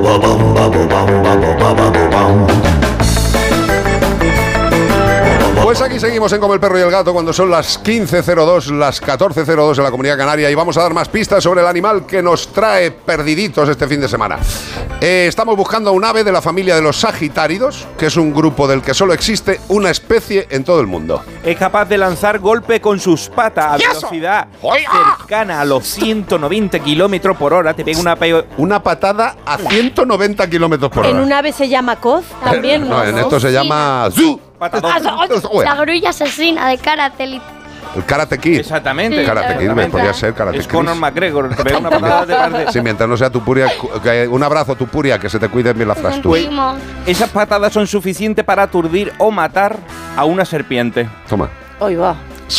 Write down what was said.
Pues aquí seguimos en Como el Perro y el Gato cuando son las 15:02, las 14:02 en la Comunidad Canaria y vamos a dar más pistas sobre el animal que nos trae perdiditos este fin de semana. Estamos buscando un ave de la familia de los sagitáridos, que es un grupo del que solo existe una especie en todo el mundo. Es capaz de lanzar golpe con sus patas a velocidad cercana a los 190 kilómetros por hora. Te pega una patada a 190 kilómetros por hora. En un ave se llama coz también. No, en esto se llama zoo. La grulla asesina de Karate Elite. El Karate Kid. Exactamente. El Karate Kid, podría ser Karate Kid. Es Conor McGregor, te pega una patada de tarde. Sí, mientras no sea Tupuria. Un abrazo, Tupuria, que se te cuiden bien las fracturas. Esas patadas son suficientes para aturdir o matar a una serpiente. Toma. Hoy va.